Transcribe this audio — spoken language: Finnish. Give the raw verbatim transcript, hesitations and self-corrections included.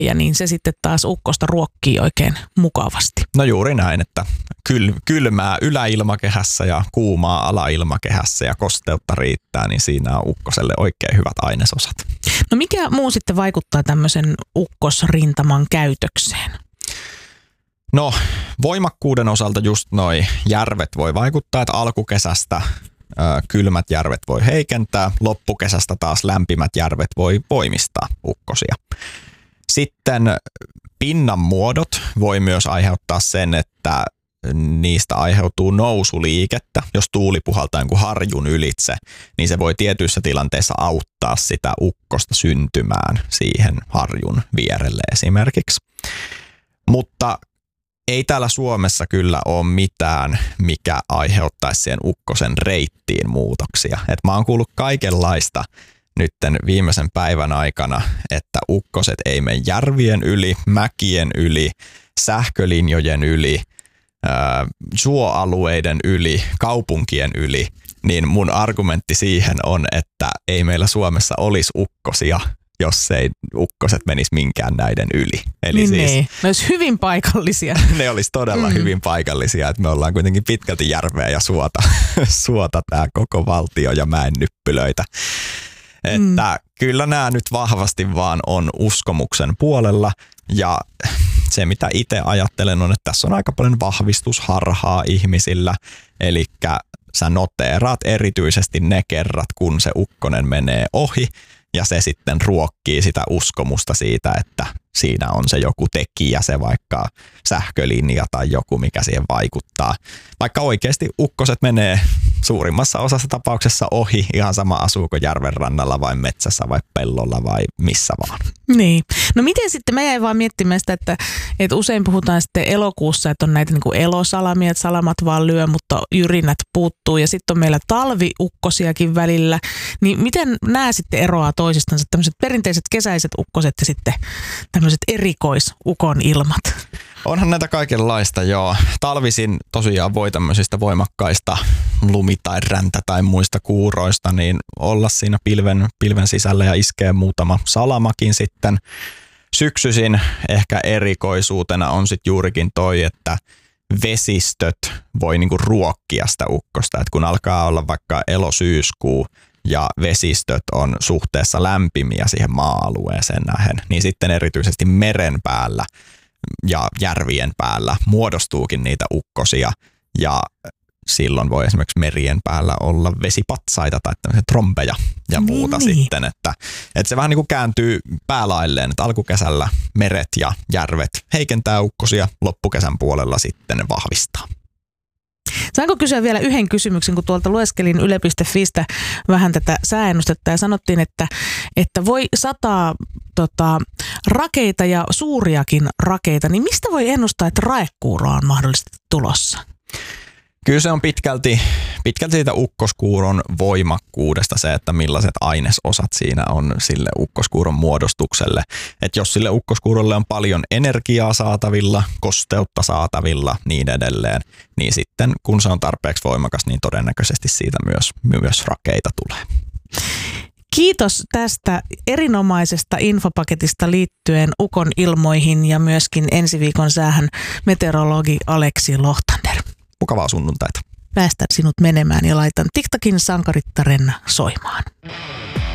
ja niin se sitten taas ukkosta ruokkii oikein mukavasti. No juuri näin, että kyl, kylmää yläilmakehässä ja kuumaa alailmakehässä ja kosteutta riittää, niin siinä on ukkoselle oikein hyvät ainesosat. No mikä muu sitten vaikuttaa tämmöisen ukkosrintaman käytökseen? No voimakkuuden osalta just noi järvet voi vaikuttaa, että alkukesästä ö, kylmät järvet voi heikentää, loppukesästä taas lämpimät järvet voi voimistaa ukkosia. Sitten pinnan muodot voi myös aiheuttaa sen, että niistä aiheutuu nousuliikettä. Jos tuuli puhaltaa jonkun harjun ylitse, niin se voi tietyissä tilanteissa auttaa sitä ukkosta syntymään siihen harjun vierelle esimerkiksi. Mutta ei täällä Suomessa kyllä ole mitään, mikä aiheuttaisi siihen ukkosen reittiin muutoksia. Et mä oon kuullut kaikenlaista nytten viimeisen päivän aikana, että ukkoset ei mene järvien yli, mäkien yli, sähkölinjojen yli, äh, suoalueiden yli, kaupunkien yli. Niin mun argumentti siihen on, että ei meillä Suomessa olisi ukkosia, jos ei ukkoset menisi minkään näiden yli. Eli niin siis, ne, ne olisi hyvin paikallisia. Ne olisi todella mm. hyvin paikallisia, että me ollaan kuitenkin pitkälti järveä ja suota, suota tämä koko valtio ja mäennyppylöitä. Että mm. kyllä nämä nyt vahvasti vaan on uskomuksen puolella ja se mitä itse ajattelen on, että tässä on aika paljon vahvistusharhaa ihmisillä, eli sä noteeraat erityisesti ne kerrat, kun se ukkonen menee ohi ja se sitten ruokkii sitä uskomusta siitä, että siinä on se joku tekijä, se vaikka sähkölinja tai joku, mikä siihen vaikuttaa. Vaikka oikeasti ukkoset menee suurimmassa osassa tapauksessa ohi, ihan sama asuuko järven rannalla vai metsässä vai pellolla vai missä vaan. Niin. No miten sitten, mä jäin vaan miettimään sitä, että, että usein puhutaan sitten elokuussa, että on näitä niin kuin elosalamia, että salamat vaan lyö, mutta jyrinät puuttuu ja sitten on meillä talviukkosiakin välillä. Niin miten nämä sitten eroaa toisistansa, tämmöiset perinteiset kesäiset ukkoset ja sitten tämmöiset erikoisukon ilmat? Onhan näitä kaikenlaista, joo. Talvisin tosiaan voi tämmöisistä voimakkaista lumi- tai räntä- tai muista kuuroista niin olla siinä pilven, pilven sisällä ja iskee muutama salamakin sitten. Syksyisin ehkä erikoisuutena on sitten juurikin toi, että vesistöt voi niinku ruokkia sitä ukkosta. Et kun alkaa olla vaikka elosyyskuu ja vesistöt on suhteessa lämpimiä siihen maa-alueeseen nähen, niin sitten erityisesti meren päällä ja järvien päällä muodostuukin niitä ukkosia ja silloin voi esimerkiksi merien päällä olla vesipatsaita tai tämmöisiä trompeja ja muuta niin, sitten, että, että se vähän niin kuin kääntyy päälailleen, että alkukesällä meret ja järvet heikentää ukkosia, loppukesän puolella sitten ne vahvistaa. Saanko kysyä vielä yhden kysymyksen, kun tuolta lueskelin yle piste fistä vähän tätä sääennustetta ja sanottiin, että, että voi sataa tota, rakeita ja suuriakin rakeita, niin mistä voi ennustaa, että raekuuroa on mahdollisesti tulossa? Kyllä se on pitkälti, pitkälti siitä ukkoskuuron voimakkuudesta se, että millaiset ainesosat siinä on sille ukkoskuuron muodostukselle. Että jos sille ukkoskuurolle on paljon energiaa saatavilla, kosteutta saatavilla, niin edelleen, niin sitten kun se on tarpeeksi voimakas, niin todennäköisesti siitä myös, myös rakeita tulee. Kiitos tästä erinomaisesta infopaketista liittyen ukon ilmoihin ja myöskin ensi viikon säähän meteorologi Aleksi Lohtander. Mukavaa sunnuntaita. Päästän sinut menemään ja laitan TikTokin Sankaritta Renna soimaan.